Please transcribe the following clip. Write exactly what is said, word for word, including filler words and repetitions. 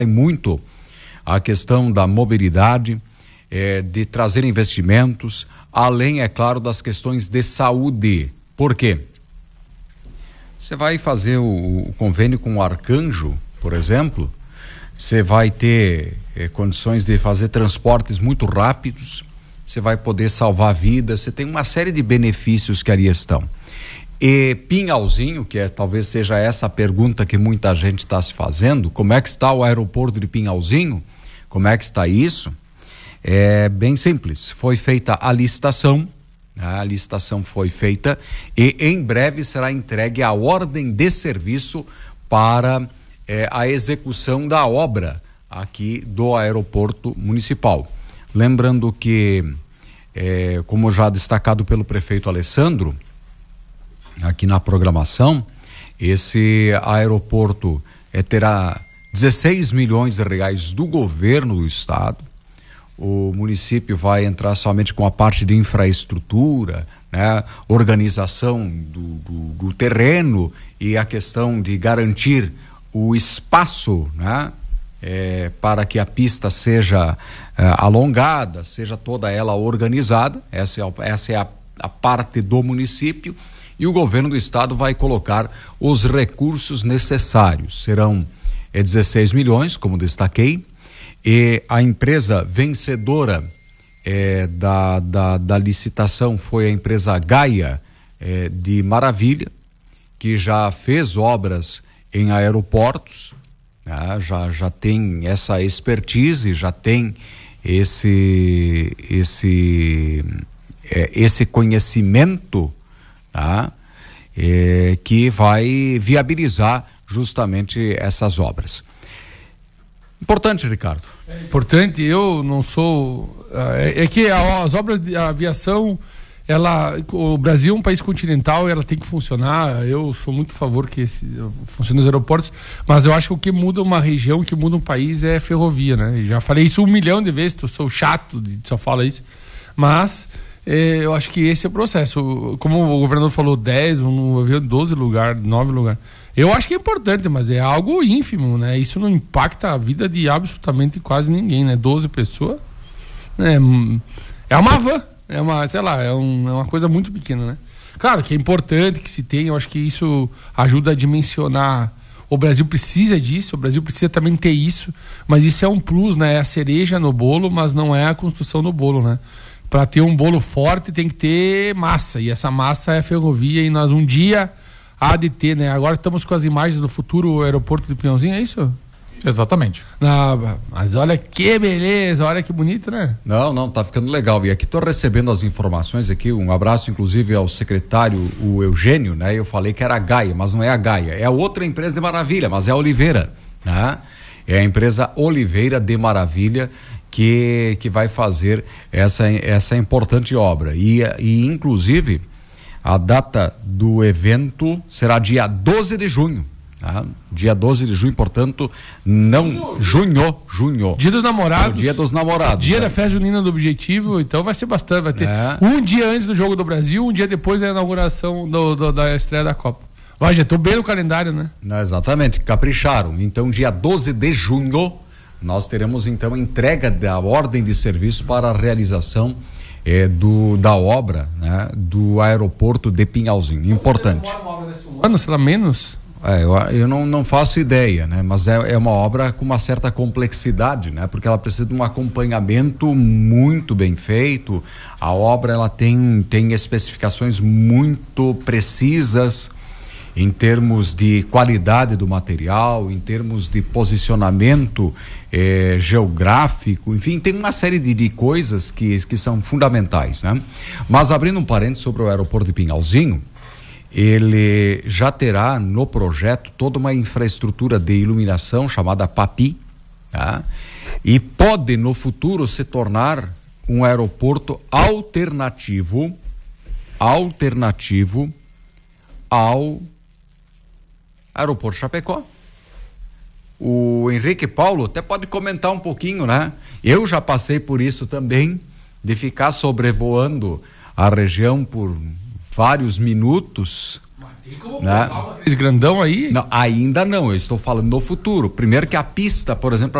muito a questão da mobilidade, é, de trazer investimentos, além, é claro, das questões de saúde. Por quê? Você vai fazer o, o convênio com o Arcanjo, por exemplo, você vai ter é, condições de fazer transportes muito rápidos, você vai poder salvar vidas, você tem uma série de benefícios que ali estão. E Pinhalzinho, que é, talvez seja essa a pergunta que muita gente está se fazendo, como é que está o aeroporto de Pinhalzinho? Como é que está isso? É bem simples, foi feita a licitação, a licitação foi feita e em breve será entregue a ordem de serviço para é, a execução da obra aqui do aeroporto municipal. Lembrando que, é, como já destacado pelo prefeito Alessandro, aqui na programação, esse aeroporto é, terá dezesseis milhões de reais do governo do estado. O município vai entrar somente com a parte de infraestrutura, né, organização do, do, do terreno e a questão de garantir o espaço, né, é, para que a pista seja é, alongada, seja toda ela organizada. Essa é, essa é a, a parte do município. E o governo do estado vai colocar os recursos necessários. Serão é, dezesseis milhões, como destaquei, e a empresa vencedora é, da, da, da licitação foi a empresa Gaia é, de Maravilha, que já fez obras em aeroportos, né? já, já tem essa expertise, já tem esse, esse, é, esse conhecimento, tá? É, que vai viabilizar justamente essas obras. Importante, Ricardo. É importante, eu não sou... É, é que as obras de aviação, ela, o Brasil é um país continental e ela tem que funcionar. Eu sou muito a favor que esse, funcione os aeroportos, mas eu acho que o que muda uma região, o que muda um país é ferrovia, né? Já falei isso um milhão de vezes, eu sou chato de só falar isso, mas... É, eu acho que esse é o processo. Como o governador falou, dez, doze lugares, nove lugares. Eu acho que é importante, mas é algo ínfimo, né? Isso não impacta a vida de absolutamente quase ninguém, né? doze pessoas. É, é uma van, é uma, sei lá, é, um, é uma coisa muito pequena, né? Claro que é importante que se tenha, eu acho que isso ajuda a dimensionar. O Brasil precisa disso, o Brasil precisa também ter isso, mas isso é um plus, né? É a cereja no bolo, mas não é a construção do bolo, né? Para ter um bolo forte tem que ter massa, e essa massa é a ferrovia, e nós um dia há de ter, né? Agora estamos com as imagens do futuro aeroporto de Pinhalzinho, é isso? Exatamente. Ah, mas olha que beleza, olha que bonito, né? Não, não, tá ficando legal. E aqui estou recebendo as informações aqui, um abraço inclusive ao secretário, o Eugênio, né? Eu falei que era a Gaia, mas não é a Gaia, é a outra empresa de Maravilha, mas é a Oliveira, né? É a empresa Oliveira de Maravilha, que, que vai fazer essa, essa importante obra. E, e, inclusive, a data do evento será dia doze de junho. Tá? Dia doze de junho, portanto, não... Junho, junho. Dia dos Namorados. Dia dos Namorados. Dia né? da festa junina do Objetivo, então vai ser bastante. Vai ter é. um dia antes do Jogo do Brasil, um dia depois da inauguração do, do, da estreia da Copa. Vai, já estou bem no calendário, né? Não, exatamente, capricharam. Então, dia doze de junho... nós teremos então a entrega da ordem de serviço para a realização eh, do, da obra, né, do aeroporto de Pinhalzinho. Importante. Um ano, sei lá, menos? É, eu, eu não, não faço ideia, né, mas é, é uma obra com uma certa complexidade, né, porque ela precisa de um acompanhamento muito bem feito. A obra ela tem, tem especificações muito precisas em termos de qualidade do material, em termos de posicionamento eh, geográfico, enfim, tem uma série de, de coisas que, que são fundamentais, né? Mas abrindo um parênteses sobre o aeroporto de Pinhalzinho, ele já terá no projeto toda uma infraestrutura de iluminação chamada PAPI, tá? E pode no futuro se tornar um aeroporto alternativo, alternativo ao Aeroporto Chapecó. O Henrique Paulo até pode comentar um pouquinho, né? Eu já passei por isso também, de ficar sobrevoando a região por vários minutos, Tem como né? Esse grandão aí? Não, ainda não, eu estou falando no futuro. Primeiro que a pista, por exemplo,